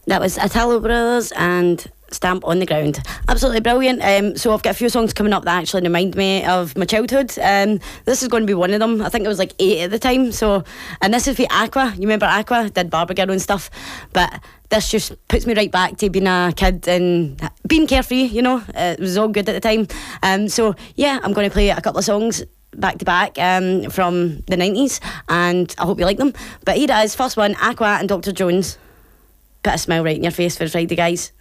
That was Italo Brothers and Stamp on the Ground. Absolutely brilliant. So I've got a few songs coming up that actually remind me of my childhood. This is going to be one of them. I think I was like 8 at the time. And this is for Aqua. You remember Aqua? Did Barbara Girl and stuff. But this just puts me right back to being a kid and being carefree, you know. It was all good at the time. So yeah, I'm going to play a couple of songs back to back from the 90s, and I hope you like them. But here it is, first one, Aqua and Dr. Jones. Put a smile right in your face for Friday, guys.